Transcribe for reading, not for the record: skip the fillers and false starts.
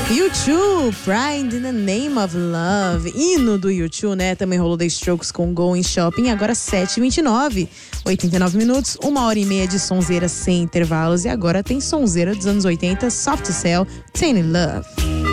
U2, Pride in the Name of Love. Hino do U2, né? Também rolou The Strokes com Going Shopping. Agora 7h29, 89 minutos, 1h30 de sonzeira sem intervalos. E agora tem sonzeira dos anos 80, Soft Cell, Tiny Love.